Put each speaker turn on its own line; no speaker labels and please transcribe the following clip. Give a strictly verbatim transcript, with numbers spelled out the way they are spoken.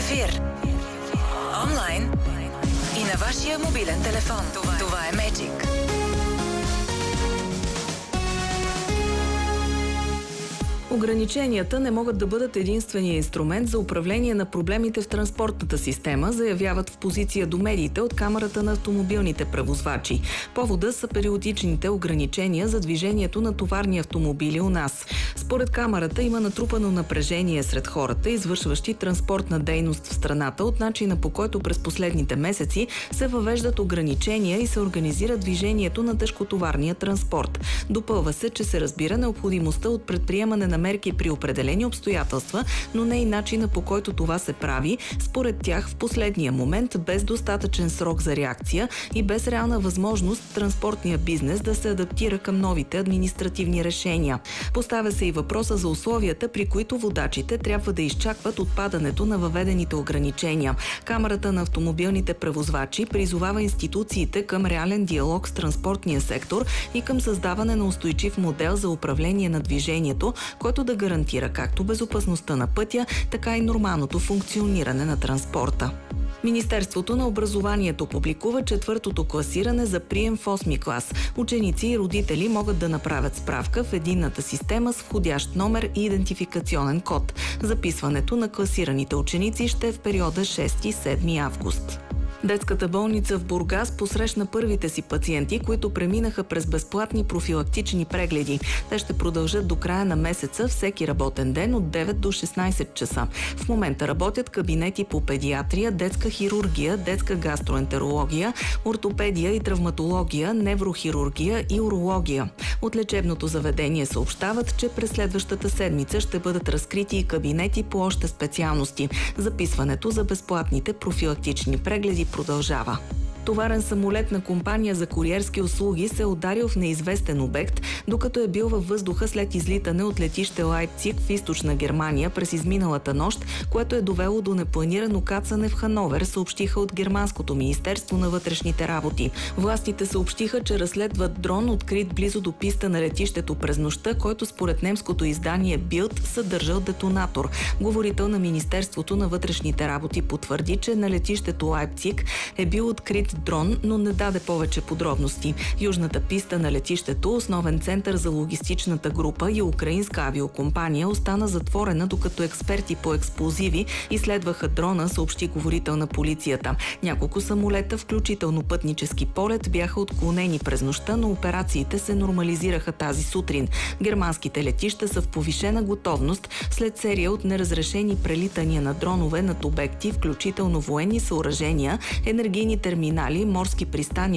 ефир. Онлайн и на вашия мобилен телефон. Това, Това е Magic.
Ограниченията не могат да бъдат единствения инструмент за управление на проблемите в транспортната система, заявяват в позиция до медиите от Камарата на автомобилните превозвачи. Повода са периодичните ограничения за движението на товарни автомобили у нас. Според Камарата има натрупано напрежение сред хората, извършващи транспортна дейност в страната, от начина по който през последните месеци се въвеждат ограничения и се организира движението на тежкотоварния транспорт. Допълва се, че се разбира необходимостта от предприемане на мерки при определени обстоятелства, но не и начина по който това се прави, според тях в последния момент, без достатъчен срок за реакция и без реална възможност транспортния бизнес да се адаптира към новите административни решения. Поставя се и въпроса за условията, при които водачите трябва да изчакват отпадането на въведените ограничения. Камарата на автомобилните превозвачи призовава институциите към реален диалог с транспортния сектор и към създаване на устойчив модел за управление на движението, който да гарантира както безопасността на пътя, така и нормалното функциониране на транспорта. Министерството на образованието публикува четвъртото класиране за прием в осми клас. Ученици и родители могат да направят справка в единната система с входящ номер и идентификационен код. Записването на класираните ученици ще е в периода шести-седми август. Детската болница в Бургас посрещна първите си пациенти, които преминаха през безплатни профилактични прегледи. Те ще продължат до края на месеца, всеки работен ден от девет до шестнайсет часа. В момента работят кабинети по педиатрия, детска хирургия, детска гастроентерология, ортопедия и травматология, неврохирургия и урология. От лечебното заведение съобщават, че през следващата седмица ще бъдат разкрити и кабинети по още специалности. Записването за безплатните профилактични прегледи продължава. Товарен самолет на компания за куриерски услуги се е ударил в неизвестен обект, докато е бил във въздуха след излитане от летище Лайпциг в източна Германия през изминалата нощ, което е довело до непланирано кацане в Хановер, съобщиха от Германското министерство на вътрешните работи. Властите съобщиха, че разследват дрон, открит близо до писта на летището през нощта, който според немското издание Билд съдържал детонатор. Говорител на Министерството на вътрешните работи потвърди, че на летището Лайпциг е бил открит дрон, но не даде повече подробности. Южната писта на летището, основен център за логистичната група и украинска авиокомпания, остана затворена, докато експерти по експлозиви изследваха дрона, съобщи говорител на полицията. Няколко самолета, включително пътнически полет, бяха отклонени през нощта, но операциите се нормализираха тази сутрин. Германските летища са в повишена готовност след серия от неразрешени прелитания на дронове над обекти, включително военни съоръжения, енергийни терминали, морски пристани